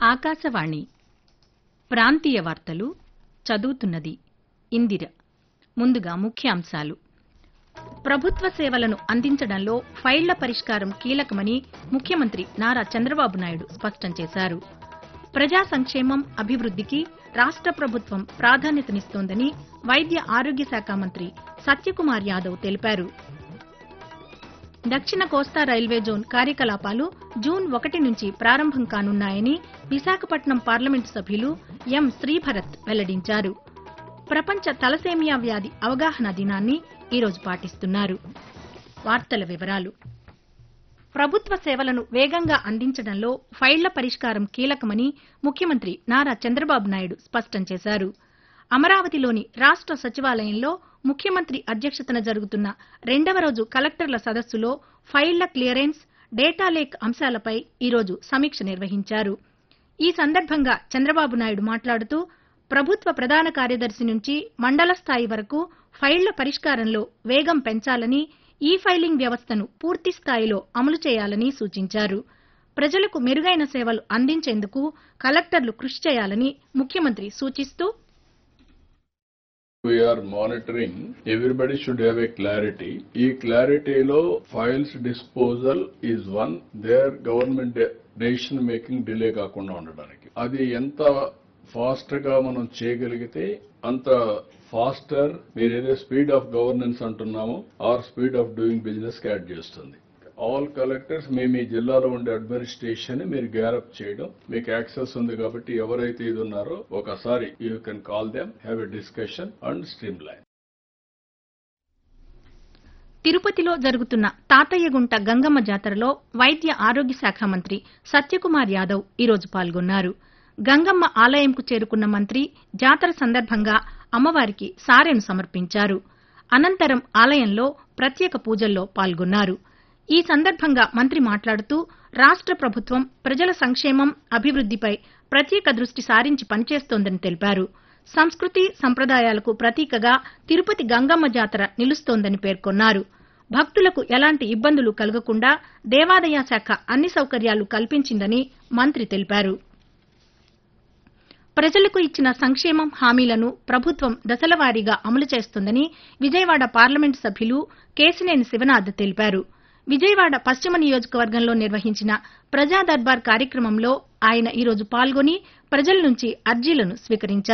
ఆకాశవాణి ప్రాంతీయ వార్తలు చదువుతున్నది ఇందిర. ముందుగా ముఖ్యాంశాలు. ప్రభుత్వ సేవలను అందించడంలో ఫైళ్ల పరిష్కారం కీలకమని ముఖ్యమంత్రి నారా చంద్రబాబు నాయుడు స్పష్టం చేశారు. ప్రజా సంక్షేమం, అభివృద్దికి రాష్ట్ర ప్రభుత్వం ప్రాధాన్యతనిస్తోందని వైద్య ఆరోగ్య శాఖ మంత్రి సత్యకుమార్ యాదవ్ తెలిపారు. దక్షిణ కోస్తా రైల్వే జోన్ కార్యకలాపాలు జూన్ 1 నుంచి ప్రారంభం కానున్నాయని విశాఖపట్నం పార్లమెంటు సభ్యులు ఎం. శ్రీభరత్ వెల్లడించారు. ప్రపంచ తలసేమియా వ్యాధి అవగాహన దినాన్ని ఈరోజు పాటిస్తున్నారు. వార్తల వివరాలు. ప్రభుత్వ సేవలను వేగంగా అందించడంలో ఫైళ్ల పరిష్కారం కీలకమని ముఖ్యమంత్రి నారా చంద్రబాబు నాయుడు స్పష్టం చేశారు. అమరావతిలోని రాష్ట్ర సచివాలయంలో ముఖ్యమంత్రి అధ్యక్షతన జరుగుతున్న 2వ రోజు కలెక్టర్ల సదస్సులో ఫైళ్ల క్లియరెన్స్, డేటా లేక్ అంశాలపై ఈరోజు సమీక్ష నిర్వహించారు. ఈ సందర్భంగా చంద్రబాబు నాయుడు మాట్లాడుతూ ప్రభుత్వ ప్రధాన కార్యదర్శి నుంచి మండల స్థాయి వరకు ఫైళ్ల పరిష్కారంలో వేగం పెంచాలని, ఈ ఫైలింగ్ వ్యవస్థను పూర్తి స్థాయిలో అమలు చేయాలని సూచించారు. ప్రజలకు మెరుగైన సేవలు అందించేందుకు కలెక్టర్లు కృషి చేయాలని ముఖ్యమంత్రి సూచిస్తూ, We are monitoring. Everybody should have a clarity. ఈ క్లారిటీలో files disposal is one. There government decision making delay కాకుండా ఉండడానికి అది ఎంత ఫాస్ట్ గా మనం చేయగలిగితే అంత ఫాస్టర్ మీరు ఏదో speed of governance అంటున్నామో or speed of doing business add చేస్తుంది. ఆల్ కలెక్టర్స్ మేము ఈ జిల్లాలో ఉండే అడ్మినిస్ట్రేషన్ మీరు గ్యారప్ చేయడం, మీకు యాక్సెస్ ఉంది కాబట్టి ఎవరైతే ఇది ఉన్నారో ఒకసారి you can call them, have a discussion and stream line. తిరుపతిలో జరుగుతున్న తాతయ్యగుంట గంగమ్మ జాతరలో వైద్య ఆరోగ్య శాఖ మంత్రి సత్యకుమార్ యాదవ్ ఈరోజు పాల్గొన్నారు. గంగమ్మ ఆలయంకు చేరుకున్న మంత్రి జాతర సందర్భంగా అమ్మవారికి సారెను సమర్పించారు. అనంతరం ఆలయంలో ప్రత్యేక పూజల్లో పాల్గొన్నారు. ఈ సందర్భంగా మంత్రి మాట్లాడుతూ రాష్ట్ర ప్రభుత్వం ప్రజల సంక్షేమం, అభివృద్దిపై ప్రత్యేక దృష్టి సారించి పనిచేస్తోందని తెలిపారు. సంస్కృతి సంప్రదాయాలకు ప్రతీకగా తిరుపతి గంగమ్మ జాతర నిలుస్తోందని పేర్కొన్నారు. భక్తులకు ఎలాంటి ఇబ్బందులు కలగకుండా దేవాదాయ శాఖ అన్ని సౌకర్యాలు కల్పించిందని మంత్రి తెలిపారు. ప్రజలకు ఇచ్చిన సంక్షేమం హామీలను ప్రభుత్వం దశలవారీగా అమలు చేస్తుందని విజయవాడ పార్లమెంటు సభ్యులు కేశినేని శివనాథ్ తెలిపారు. విజయవాడ పశ్చిమ నియోజకవర్గంలో నిర్వహించిన ప్రజా దర్బార్ కార్యక్రమంలో ఆయన ఈరోజు పాల్గొని ప్రజల నుంచి అర్జీలను స్వీకరించారు.